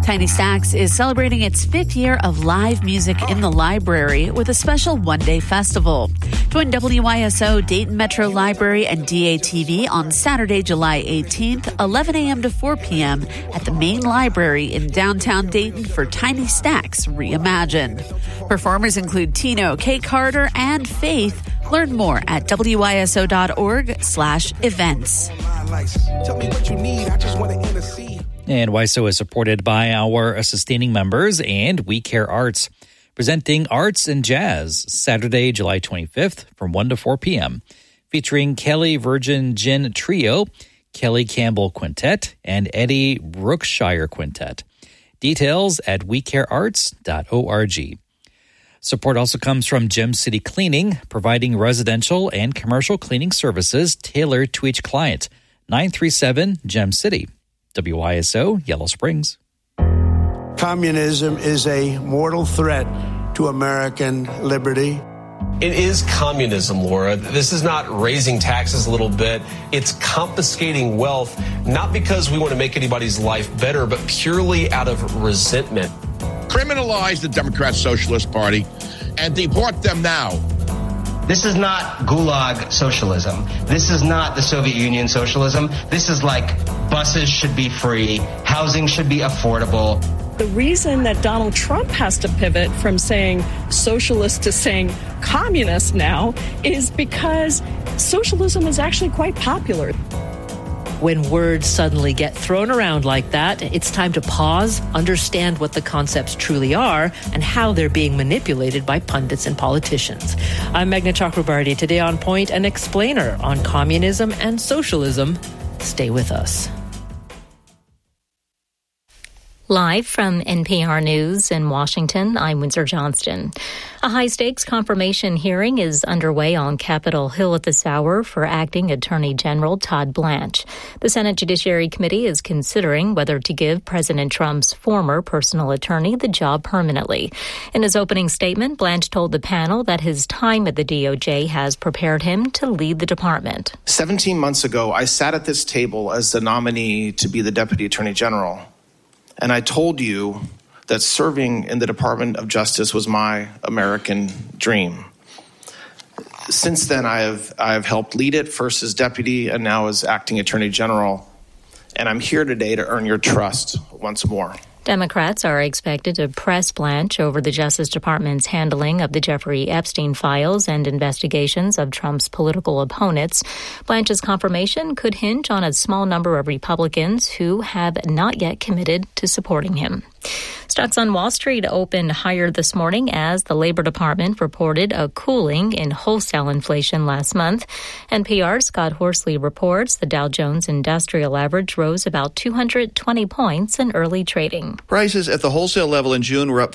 Tiny Stacks is celebrating its 5th year of live music in the library with a special one-day festival. Join WYSO, Dayton Metro Library, and DATV on Saturday, July 18th, 11 a.m. to 4 p.m. at the main library in downtown Dayton for Tiny Stacks Reimagined. Performers include Tino, Kate Carter, and Faith. Learn more at wyso.org/events. And WYSO is supported by our sustaining members and We Care Arts, presenting Arts and Jazz Saturday, July 25th from 1 to 4 p.m., featuring Kelly Virgin Gin Trio, Kelly Campbell Quintet, and Eddie Brookshire Quintet. Details at wecarearts.org. Support also comes from Gem City Cleaning, providing residential and commercial cleaning services tailored to each client. 937 Gem City. WYSO, Yellow Springs. Communism is a mortal threat to American liberty. It is communism, Laura. This is not raising taxes a little bit. It's confiscating wealth, not because we want to make anybody's life better, but purely out of resentment. Criminalize the Democrat Socialist Party and deport them now. This is not Gulag socialism. This is not the Soviet Union socialism. This is like buses should be free, housing should be affordable. The reason that Donald Trump has to pivot from saying socialist to saying communist now is because socialism is actually quite popular. When words suddenly get thrown around like that, it's time to pause, understand what the concepts truly are, and how they're being manipulated by pundits and politicians. I'm Meghna Chakrabarty. Today on Point, an explainer on communism and socialism. Stay with us. Live from NPR News in Washington, I'm Windsor Johnston. A high-stakes confirmation hearing is underway on Capitol Hill at this hour for Acting Attorney General Todd Blanche. The Senate Judiciary Committee is considering whether to give President Trump's former personal attorney the job permanently. In his opening statement, Blanche told the panel that his time at the DOJ has prepared him to lead the department. 17 months ago, I sat at this table as the nominee to be the Deputy Attorney General. And I told you that serving in the Department of Justice was my American dream. Since then, I have helped lead it, first as deputy and now as acting attorney general. And I'm here today to earn your trust once more. Democrats are expected to press Blanche over the Justice Department's handling of the Jeffrey Epstein files and investigations of Trump's political opponents. Blanche's confirmation could hinge on a small number of Republicans who have not yet committed to supporting him. Stocks on Wall Street opened higher this morning as the Labor Department reported a cooling in wholesale inflation last month. NPR's Scott Horsley reports the Dow Jones Industrial Average rose about 220 points in early trading. Prices at the wholesale level in June were up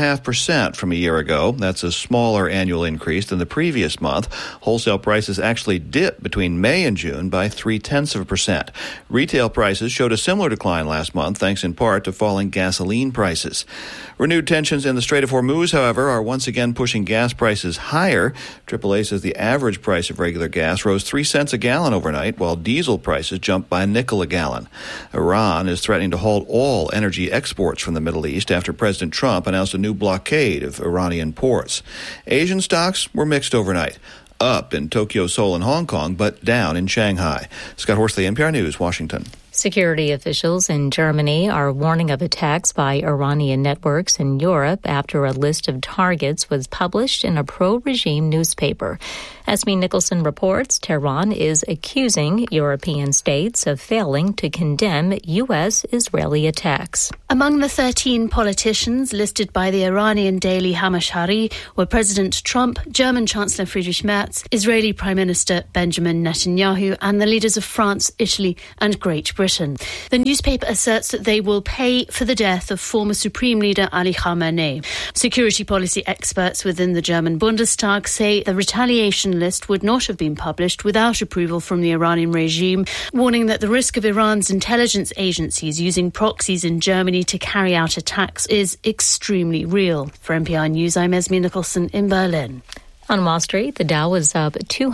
5.5% from a year ago. That's a smaller annual increase than the previous month. Wholesale prices actually dipped between May and June by 0.3%. Retail prices showed a similar decline last month, thanks in part to falling gasoline prices. Renewed tensions in the Strait of Hormuz, however, are once again pushing gas prices higher. AAA says the average price of regular gas rose 3 cents a gallon overnight, while diesel prices jumped by a nickel a gallon. Iran is threatening to halt all energy exports from the Middle East after President Trump announced a new blockade of Iranian ports. Asian stocks were mixed overnight. Up in Tokyo, Seoul, and Hong Kong, but down in Shanghai. Scott Horsley, NPR News, Washington. Security officials in Germany are warning of attacks by Iranian networks in Europe after a list of targets was published in a pro-regime newspaper. Esme Nicholson reports Tehran is accusing European states of failing to condemn U.S.-Israeli attacks. Among the 13 politicians listed by the Iranian daily Hamashari were President Trump, German Chancellor Friedrich Merz, Israeli Prime Minister Benjamin Netanyahu, and the leaders of France, Italy, and Great Britain. The newspaper asserts that they will pay for the death of former Supreme Leader Ali Khamenei. Security policy experts within the German Bundestag say the retaliation list would not have been published without approval from the Iranian regime, warning that the risk of Iran's intelligence agencies using proxies in Germany to carry out attacks is extremely real. For NPR News, I'm Esme Nicholson in Berlin. On Wall Street, the Dow was up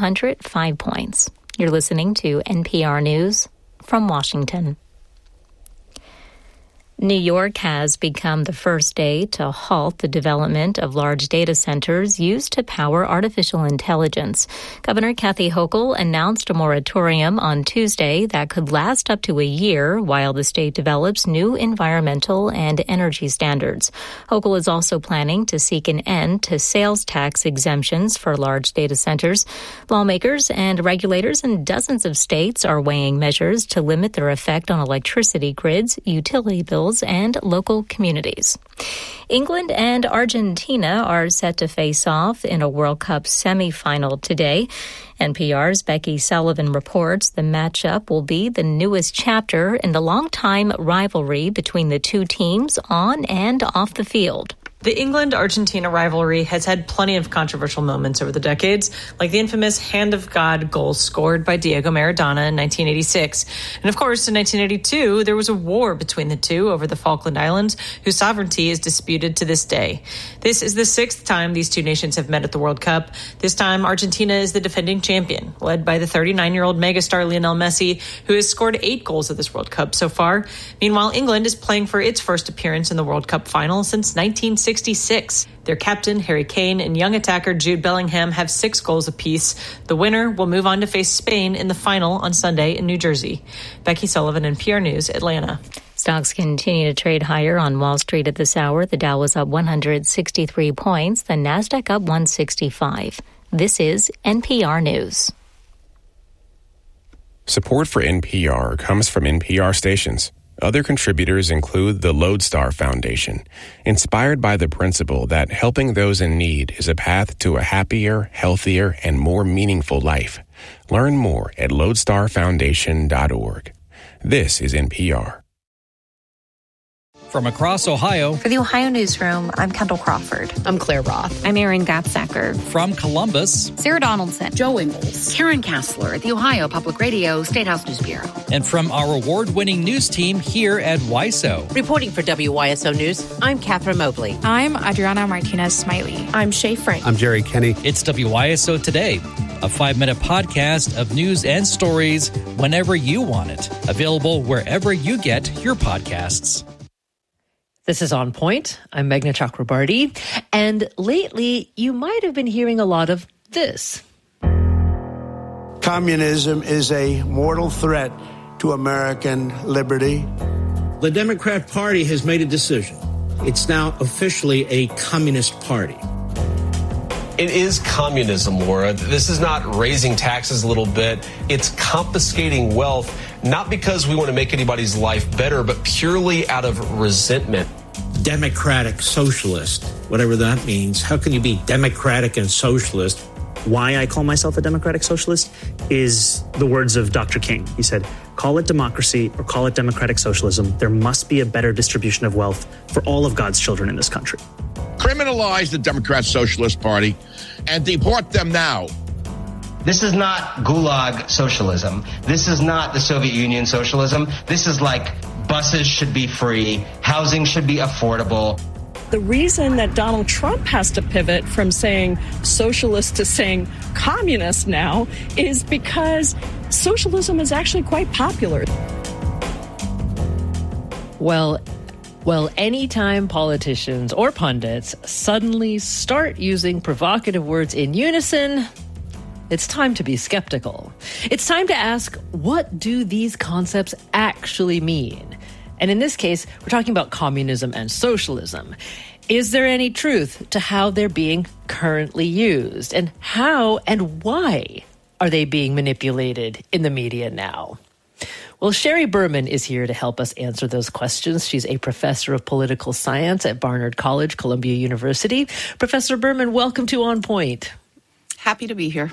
205 points. You're listening to NPR News from Washington. New York has become the first state to halt the development of large data centers used to power artificial intelligence. Governor Kathy Hochul announced a moratorium on Tuesday that could last up to a year while the state develops new environmental and energy standards. Hochul is also planning to seek an end to sales tax exemptions for large data centers. Lawmakers and regulators in dozens of states are weighing measures to limit their effect on electricity grids, utility bills, and local communities. England and Argentina are set to face off in a World Cup semifinal today. NPR's Becky Sullivan reports the matchup will be the newest chapter in the long-time rivalry between the two teams on and off the field. The England-Argentina rivalry has had plenty of controversial moments over the decades, like the infamous Hand of God goal scored by Diego Maradona in 1986. And of course, in 1982, there was a war between the two over the Falkland Islands, whose sovereignty is disputed to this day. This is the sixth time these two nations have met at the World Cup. This time, Argentina is the defending champion, led by the 39-year-old megastar Lionel Messi, who has scored 8 goals at this World Cup so far. Meanwhile, England is playing for its first appearance in the World Cup final since 1966. Their captain, Harry Kane, and young attacker Jude Bellingham have 6 goals apiece. The winner will move on to face Spain in the final on Sunday in New Jersey. Becky Sullivan, NPR News, Atlanta. Stocks continue to trade higher on Wall Street at this hour. The Dow was up 163 points. The Nasdaq up 165. This is NPR News. Support for NPR comes from NPR stations. Other contributors include the Lodestar Foundation, inspired by the principle that helping those in need is a path to a happier, healthier, and more meaningful life. Learn more at lodestarfoundation.org. This is NPR. From across Ohio. For the Ohio Newsroom, I'm Kendall Crawford. I'm Claire Roth. I'm Erin Gatsacker. From Columbus. Sarah Donaldson. Joe Ingles. Karen Kassler, the Ohio Public Radio State House News Bureau. And from our award-winning news team here at WISO. Reporting for WYSO News, I'm Catherine Mobley. I'm Adriana Martinez-Smiley. I'm Shay Frank. I'm Jerry Kenny. It's WYSO Today, a 5-minute podcast of news and stories whenever you want it. Available wherever you get your podcasts. This is On Point. I'm Meghna Chakrabarty. And lately, you might have been hearing a lot of this. Communism is a mortal threat to American liberty. The Democrat Party has made a decision. It's now officially a communist party. It is communism, Laura. This is not raising taxes a little bit. It's confiscating wealth, not because we want to make anybody's life better, but purely out of resentment. Democratic socialist, whatever that means. How can you be democratic and socialist? Why I call myself a democratic socialist is the words of Dr. King. He said, call it democracy or call it democratic socialism. There must be a better distribution of wealth for all of God's children in this country. Criminalize the Democrat Socialist Party and deport them now. This is not Gulag socialism. This is not the Soviet Union socialism. This is like buses should be free, housing should be affordable. The reason that Donald Trump has to pivot from saying socialist to saying communist now is because socialism is actually quite popular. Well, anytime politicians or pundits suddenly start using provocative words in unison, it's time to be skeptical. It's time to ask, what do these concepts actually mean? And in this case, we're talking about communism and socialism. Is there any truth to how they're being currently used? And how and why are they being manipulated in the media now? Well, Sherry Berman is here to help us answer those questions. She's a professor of political science at Barnard College, Columbia University. Professor Berman, welcome to On Point. Happy to be here.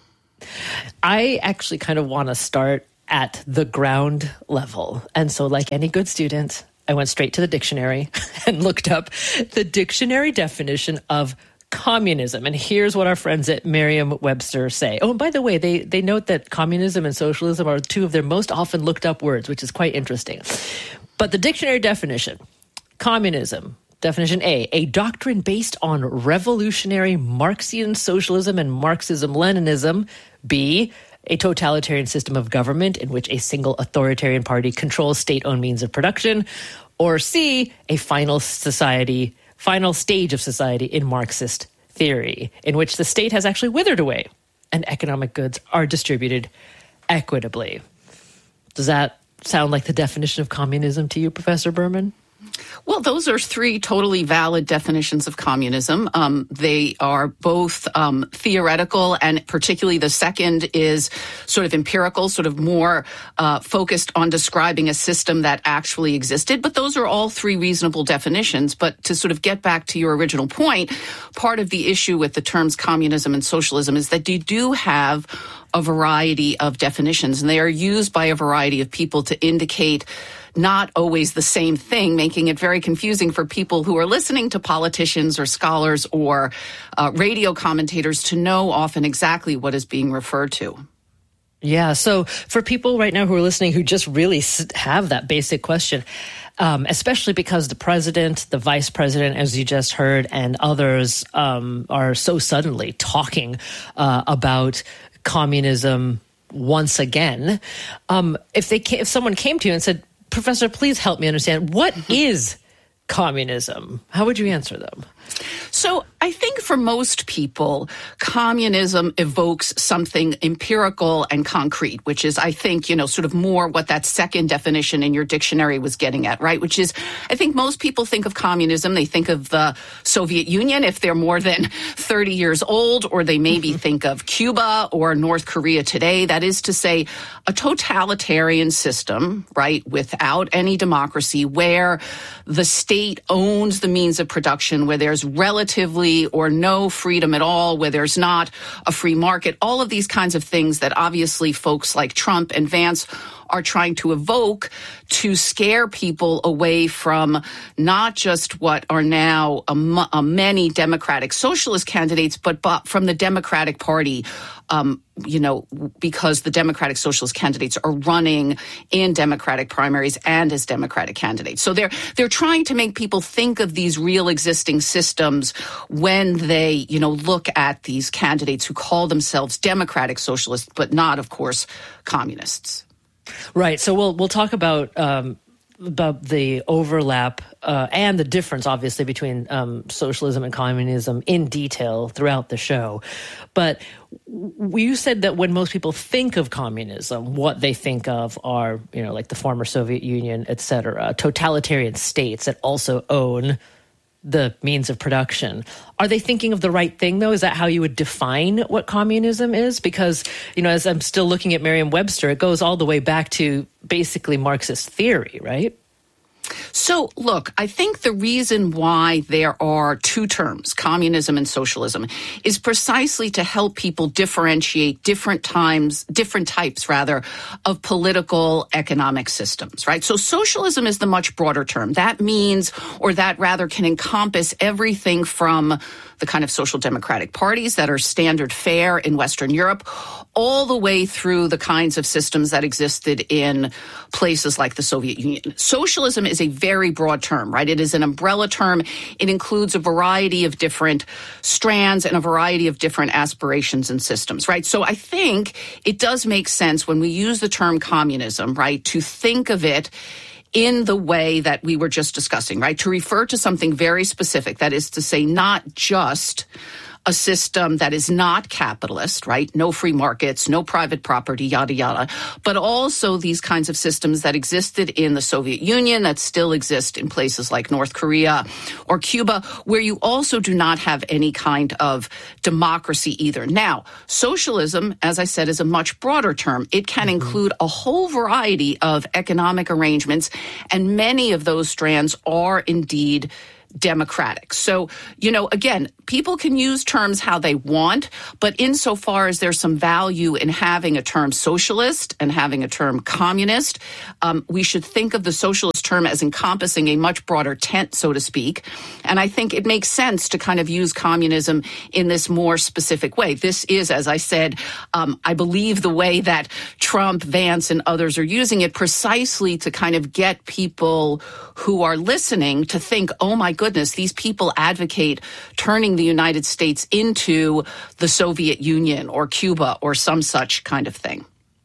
I actually kind of want to start at the ground level. And so like any good student, I went straight to the dictionary and looked up the dictionary definition of communism. And here's what our friends at Merriam-Webster say. Oh, and by the way, they note that communism and socialism are two of their most often looked up words, which is quite interesting. But the dictionary definition, communism, definition A doctrine based on revolutionary Marxian socialism and Marxism-Leninism. B, a totalitarian system of government in which a single authoritarian party controls state-owned means of production. Or C, a final stage of society in Marxist theory, in which the state has actually withered away and economic goods are distributed equitably. Does that sound like the definition of communism to you, Professor Berman? Well, those are three totally valid definitions of communism. They are both theoretical, and particularly the second is sort of empirical, sort of more focused on describing a system that actually existed. But those are all three reasonable definitions. But to sort of get back to your original point, part of the issue with the terms communism and socialism is that you do have a variety of definitions, and they are used by a variety of people to indicate not always the same thing, making it very confusing for people who are listening to politicians or scholars or radio commentators to know often exactly what is being referred to. Yeah, so for people right now who are listening who just really have that basic question, especially because the president, the vice president, as you just heard, and others are so suddenly talking about communism once again, if someone came to you and said, Professor, please help me understand, what is communism? How would you answer them? So I think for most people, communism evokes something empirical and concrete, which is, I think, sort of more what that second definition in your dictionary was getting at, right? Which is, I think most people think of communism, they think of the Soviet Union if they're more than 30 years old, or they maybe think of Cuba or North Korea today. That is to say, a totalitarian system, right, without any democracy, where the state owns the means of production, where there's relatively or no freedom at all, where there's not a free market, all of these kinds of things that obviously folks like Trump and Vance are trying to evoke to scare people away from not just what are now many Democratic socialist candidates, but from the Democratic Party, because the Democratic socialist candidates are running in Democratic primaries and as Democratic candidates. So they're trying to make people think of these real existing systems when they, look at these candidates who call themselves Democratic socialists, but not, of course, communists. Right. So we'll talk about the overlap and the difference, obviously, between socialism and communism in detail throughout the show. But you said that when most people think of communism, what they think of are, like the former Soviet Union, et cetera, totalitarian states that also own the means of production. Are they thinking of the right thing, though? Is that how you would define what communism is? Because, as I'm still looking at Merriam-Webster, it goes all the way back to basically Marxist theory, right? So, look, I think the reason why there are two terms, communism and socialism, is precisely to help people differentiate different types of political economic systems, right? So socialism is the much broader term. That means, or that rather can encompass everything from the kind of social democratic parties that are standard fare in Western Europe, all the way through the kinds of systems that existed in places like the Soviet Union. Socialism is a very broad term, right? It is an umbrella term. It includes a variety of different strands and a variety of different aspirations and systems, right? So I think it does make sense when we use the term communism, right, to think of it in the way that we were just discussing, right? To refer to something very specific, that is to say, not just a system that is not capitalist, right? No free markets, no private property, yada, yada, but also these kinds of systems that existed in the Soviet Union, that still exist in places like North Korea or Cuba, where you also do not have any kind of democracy either. Now, socialism, as I said, is a much broader term. It can include a whole variety of economic arrangements, and many of those strands are indeed democratic. So, again, people can use terms how they want, but insofar as there's some value in having a term socialist and having a term communist, we should think of the socialist term as encompassing a much broader tent, so to speak. And I think it makes sense to kind of use communism in this more specific way. This is, as I said, I believe the way that Trump, Vance, and others are using it precisely to kind of get people who are listening to think, oh my goodness, these people advocate turning the United States into the Soviet Union or Cuba or some such kind of thing.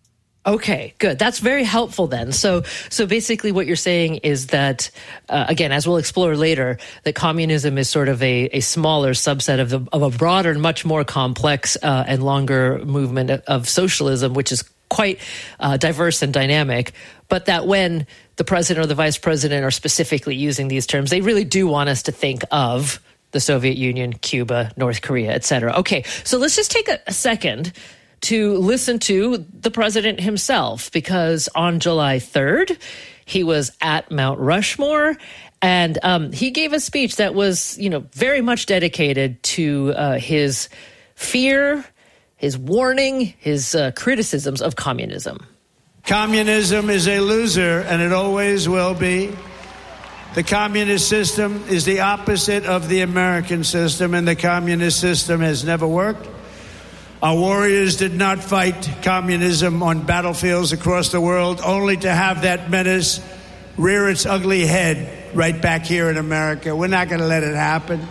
Okay, good. That's very helpful then. So basically what you're saying is that, again, as we'll explore later, that communism is sort of a smaller subset of a broader and much more complex and longer movement of socialism, which is quite diverse and dynamic, but that when the president or the vice president are specifically using these terms, they really do want us to think of the Soviet Union, Cuba, North Korea, et cetera. Okay, so let's just take a second to listen to the president himself, because on July 3rd, he was at Mount Rushmore, and he gave a speech that was, very much dedicated to his fear, his warning, his criticisms of communism. Communism is a loser, and it always will be. The communist system is the opposite of the American system, and the communist system has never worked. Our warriors did not fight communism on battlefields across the world, only to have that menace rear its ugly head right back here in America. We're not going to let it happen.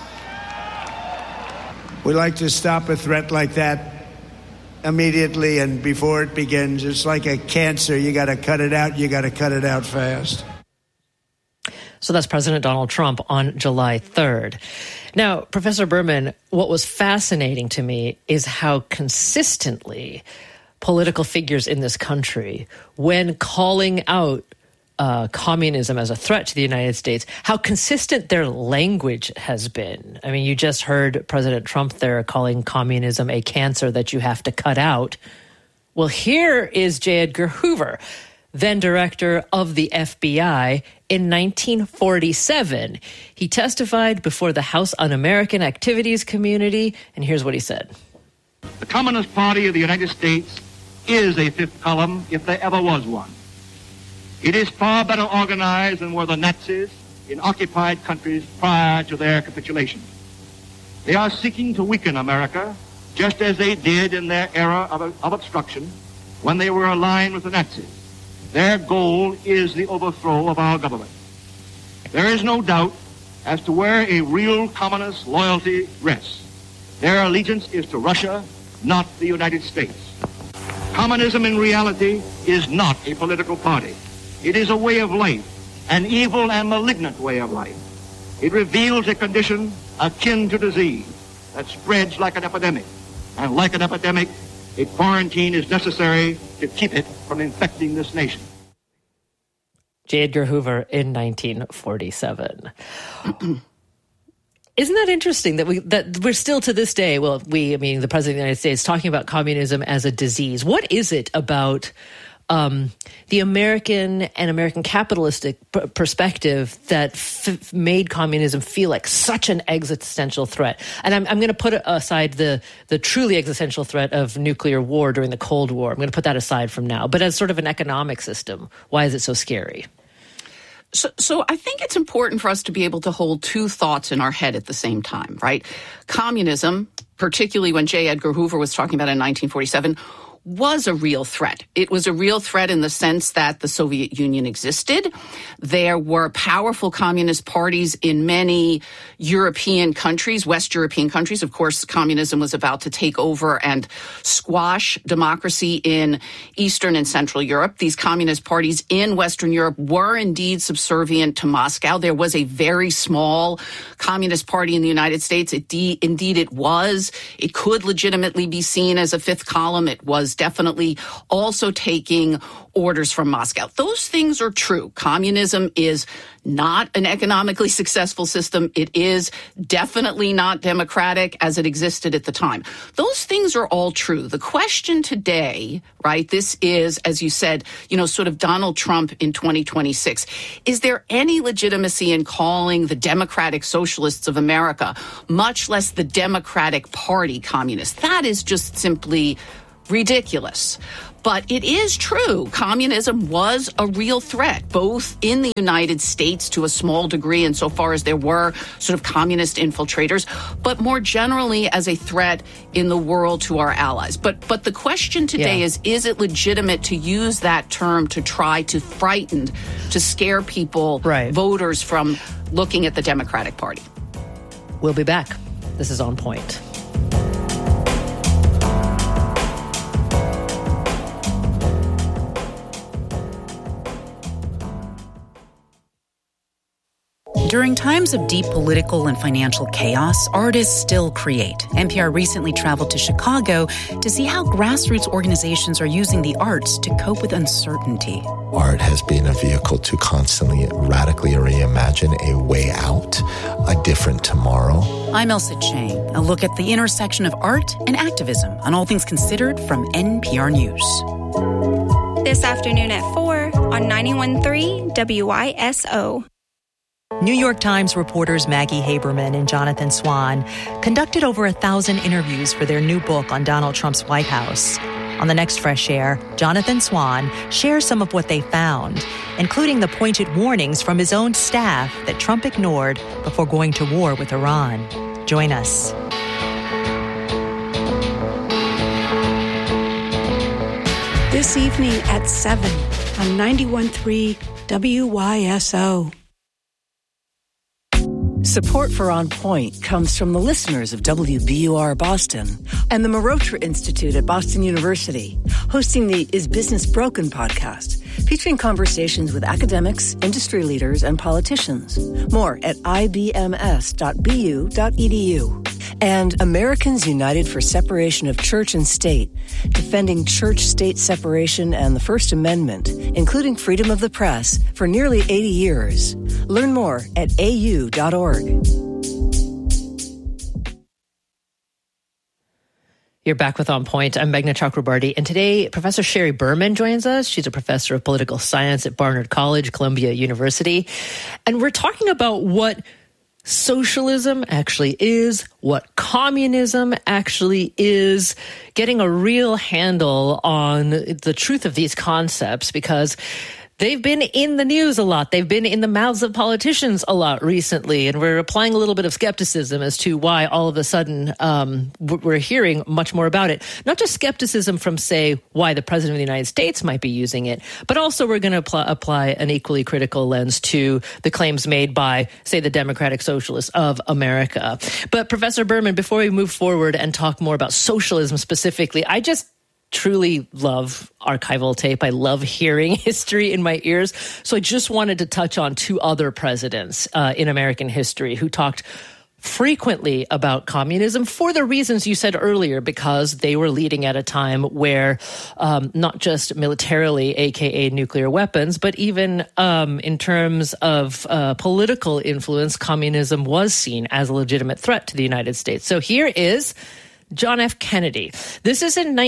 We like to stop a threat like that immediately and before it begins. It's like a cancer. You got to cut it out. You got to cut it out fast. So that's President Donald Trump on July 3rd. Now, Professor Berman, what was fascinating to me is how consistently political figures in this country, when calling out communism as a threat to the United States, how consistent their language has been. I mean, you just heard President Trump there calling communism a cancer that you have to cut out. Well, here is J. Edgar Hoover, then director of the FBI, in 1947. He testified before the House Un-American Activities Committee, and here's what he said. The Communist Party of the United States is a fifth column, if there ever was one. It is far better organized than were the Nazis in occupied countries prior to their capitulation. They are seeking to weaken America, just as they did in their era of obstruction when they were aligned with the Nazis. Their goal is the overthrow of our government. There is no doubt as to where a real communist loyalty rests. Their allegiance is to Russia, not the United States. Communism in reality is not a political party. It is a way of life, an evil and malignant way of life. It reveals a condition akin to disease that spreads like an epidemic. And like an epidemic, a quarantine is necessary to keep it from infecting this nation. J. Edgar Hoover in 1947. Isn't that interesting that we're still to this day, the President of the United States, talking about communism as a disease? What is it about the American and American capitalistic perspective that made communism feel like such an existential threat? And I'm going to put aside the truly existential threat of nuclear war during the Cold War. I'm going to put that aside from now. But as sort of an economic system, why is it so scary? So I think it's important for us to be able to hold two thoughts in our head at the same time, right? Communism, particularly when J. Edgar Hoover was talking about it in 1947, was a real threat. It was a real threat in the sense that the Soviet Union existed. There were powerful communist parties in many European countries, West European countries. Of course, communism was about to take over and squash democracy in Eastern and Central Europe. These communist parties in Western Europe were indeed subservient to Moscow. There was a very small communist party in the United States. Indeed, it was. It could legitimately be seen as a fifth column. It was definitely also taking orders from Moscow. Those things are true. Communism is not an economically successful system. It is definitely not democratic as it existed at the time. Those things are all true. The question today, right, this is, as you said, sort of Donald Trump in 2026. Is there any legitimacy in calling the Democratic Socialists of America, much less the Democratic Party, communist? That is just simply ridiculous. But it is true. Communism was a real threat, both in the United States to a small degree insofar as there were sort of communist infiltrators, but more generally as a threat in the world to our allies. But the question today is it legitimate to use that term to try to frighten, to scare people, voters, from looking at the Democratic Party? We'll be back. This is On Point. During times of deep political and financial chaos, artists still create. NPR recently traveled to Chicago to see how grassroots organizations are using the arts to cope with uncertainty. Art has been a vehicle to constantly radically reimagine a way out, a different tomorrow. I'm Elsa Chang. A look at the intersection of art and activism on All Things Considered from NPR News. This afternoon at 4 on 91.3 WYSO. New York Times reporters Maggie Haberman and Jonathan Swan conducted over 1,000 interviews for their new book on Donald Trump's White House. On the next Fresh Air, Jonathan Swan shares some of what they found, including the pointed warnings from his own staff that Trump ignored before going to war with Iran. Join us. This evening at 7 on 91.3 WYSO. Support for On Point comes from the listeners of WBUR Boston and the Marotra Institute at Boston University, hosting the Is Business Broken podcast, featuring conversations with academics, industry leaders, and politicians. More at ibms.bu.edu. And Americans United for Separation of Church and State, defending church-state separation and the First Amendment, including freedom of the press, for nearly 80 years. Learn more at au.org. You're back with On Point. I'm Meghna Chakrabarty, and today Professor Sherry Berman joins us. She's a professor of political science at Barnard College, Columbia University. And we're talking about what socialism actually is, what communism actually is, getting a real handle on the truth of these concepts, because they've been in the news a lot. They've been in the mouths of politicians a lot recently, and we're applying a little bit of skepticism as to why all of a sudden we're hearing much more about it. Not just skepticism from, say, why the president of the United States might be using it, but also we're going to apply an equally critical lens to the claims made by, say, the Democratic Socialists of America. But Professor Berman, before we move forward and talk more about socialism specifically, I just truly love archival tape. I love hearing history in my ears. So I just wanted to touch on two other presidents in American history who talked frequently about communism for the reasons you said earlier, because they were leading at a time where not just militarily, aka nuclear weapons, but even in terms of political influence, communism was seen as a legitimate threat to the United States. So here is John F. Kennedy. This is in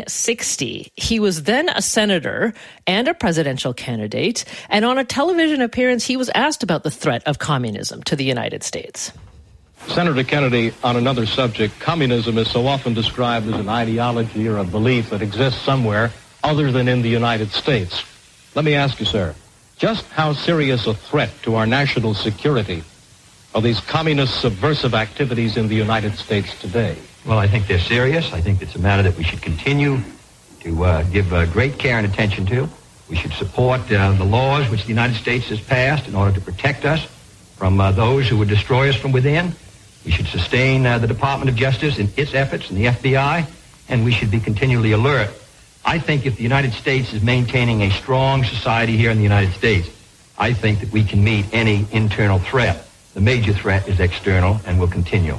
1960. He was then a senator and a presidential candidate, and on a television appearance, he was asked about the threat of communism to the United States. Senator Kennedy, on another subject, communism is so often described as an ideology or a belief that exists somewhere other than in the United States. Let me ask you, sir, just how serious a threat to our national security are these communist subversive activities in the United States today? Well, I think they're serious. I think it's a matter that we should continue to give great care and attention to. We should support the laws which the United States has passed in order to protect us from those who would destroy us from within. We should sustain the Department of Justice in its efforts and the FBI, and we should be continually alert. I think if the United States is maintaining a strong society here in the United States, I think that we can meet any internal threat. The major threat is external and will continue.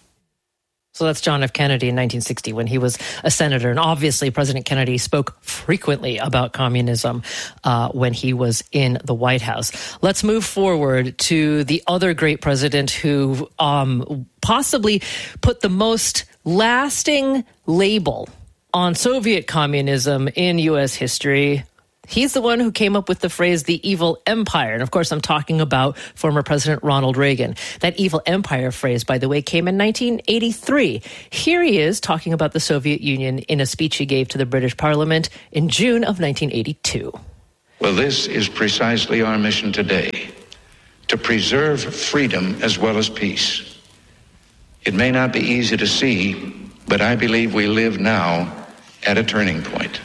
So that's John F. Kennedy in 1960 when he was a senator. And obviously, President Kennedy spoke frequently about communism when he was in the White House. Let's move forward to the other great president who possibly put the most lasting label on Soviet communism in U.S. history. He's the one who came up with the phrase, the evil empire. And of course, I'm talking about former President Ronald Reagan. That evil empire phrase, by the way, came in 1983. Here he is talking about the Soviet Union in a speech he gave to the British Parliament in June of 1982. Well, this is precisely our mission today, to preserve freedom as well as peace. It may not be easy to see, but I believe we live now at a turning point.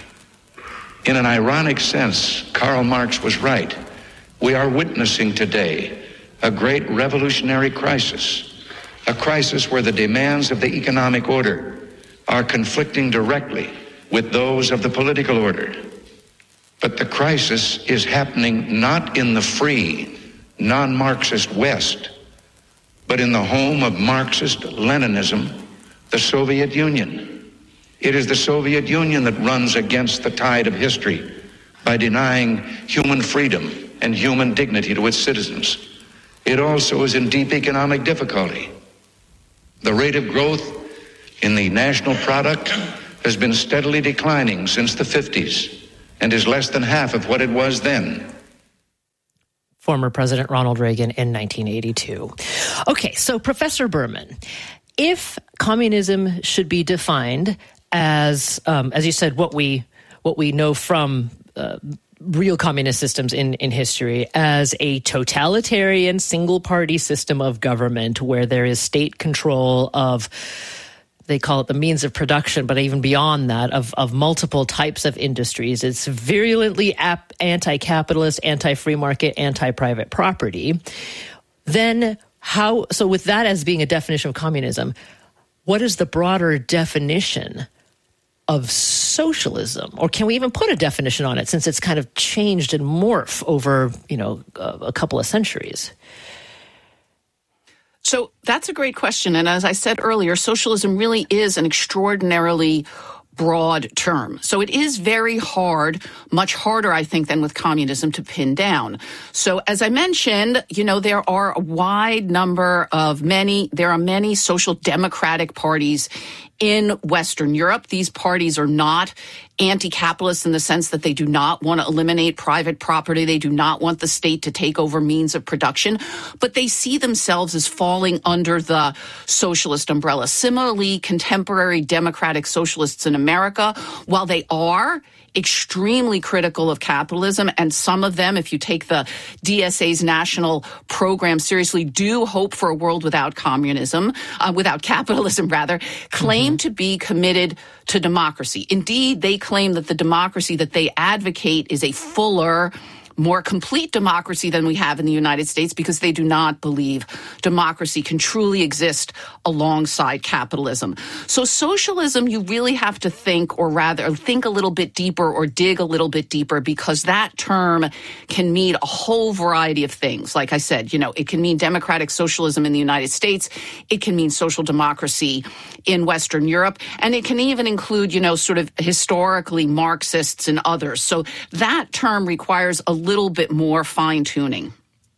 In an ironic sense, Karl Marx was right. We are witnessing today a great revolutionary crisis, a crisis where the demands of the economic order are conflicting directly with those of the political order. But the crisis is happening not in the free, non-Marxist West, but in the home of Marxist-Leninism, the Soviet Union. It is the Soviet Union that runs against the tide of history by denying human freedom and human dignity to its citizens. It also is in deep economic difficulty. The rate of growth in the national product has been steadily declining since the 50s and is less than half of what it was then. Former President Ronald Reagan in 1982. Okay, so Professor Berman, if communism should be defined as you said, what we know from real communist systems in history as a totalitarian single-party system of government where there is state control of, they call it the means of production, but even beyond that, of multiple types of industries. It's virulently anti-capitalist, anti-free market, anti-private property. Then so with that as being a definition of communism, what is the broader definition of socialism? Or can we even put a definition on it since it's kind of changed and morphed over, a couple of centuries? So that's a great question. And as I said earlier, socialism really is an extraordinarily broad term. So it is very hard, much harder, I think, than with communism to pin down. So as I mentioned, there are a wide number of there are many social democratic parties in Western Europe. These parties are not anti-capitalist in the sense that they do not want to eliminate private property. They do not want the state to take over means of production, but they see themselves as falling under the socialist umbrella. Similarly, contemporary democratic socialists in America, while they are extremely critical of capitalism, and some of them, if you take the DSA's national program seriously, do hope for a world without capitalism, claim to be committed to democracy. Indeed, they claim that the democracy that they advocate is a fuller, more complete democracy than we have in the United States because they do not believe democracy can truly exist alongside capitalism. So socialism, you really have to think, or rather think a little bit deeper or dig a little bit deeper, because that term can mean a whole variety of things. Like I said, it can mean democratic socialism in the United States. It can mean social democracy in Western Europe. And it can even include, sort of historically Marxists and others. So that term requires a little bit more fine-tuning.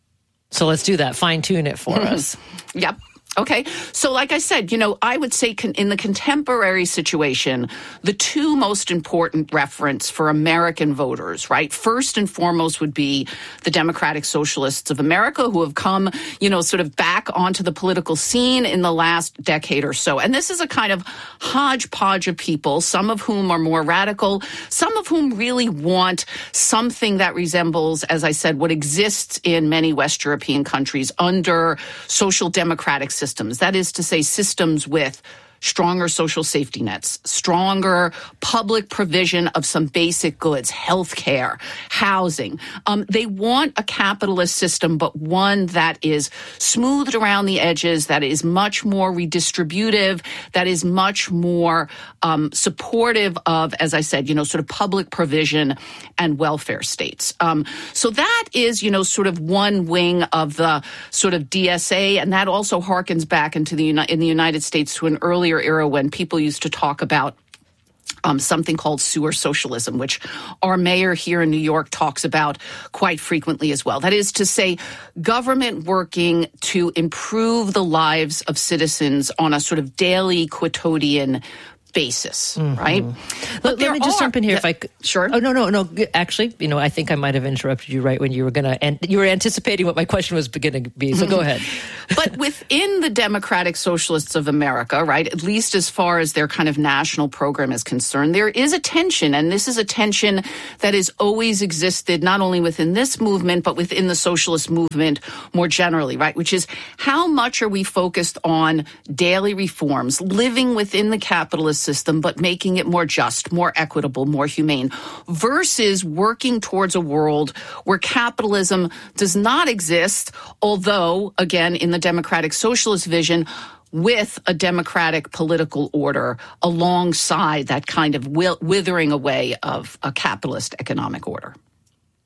So let's do that. Fine-tune it for us. Yep. Okay. So like I said, I would say in the contemporary situation, the two most important reference for American voters, right? First and foremost would be the Democratic Socialists of America, who have come, sort of back onto the political scene in the last decade or so. And this is a kind of hodgepodge of people, some of whom are more radical, some of whom really want something that resembles, as I said, what exists in many West European countries under social democratic systems. That is to say, systems with stronger social safety nets, stronger public provision of some basic goods, healthcare, housing. They want a capitalist system, but one that is smoothed around the edges, that is much more redistributive, that is much more supportive of, as I said, sort of public provision and welfare states. So that is, sort of one wing of the sort of DSA, and that also harkens back into in the United States to an earlier era when people used to talk about something called sewer socialism, which our mayor here in New York talks about quite frequently as well. That is to say, government working to improve the lives of citizens on a sort of daily quotidian basis, right? Let me just jump in here if I could. Sure. Oh, no. Actually, I think I might have interrupted you right when you were you were anticipating what my question was going to be. So go ahead. But within the Democratic Socialists of America, right, at least as far as their kind of national program is concerned, there is a tension, and this is a tension that has always existed not only within this movement, but within the socialist movement more generally, right, which is how much are we focused on daily reforms, living within the capitalist system, but making it more just, more equitable, more humane, versus working towards a world where capitalism does not exist, although, again, in the democratic socialist vision, with a democratic political order alongside that kind of withering away of a capitalist economic order.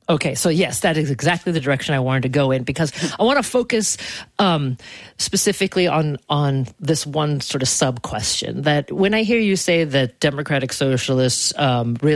Okay, so yes, that is exactly the direction I wanted to go in, because I want to focus specifically on this one sort of sub-question, that when I hear you say that democratic socialists really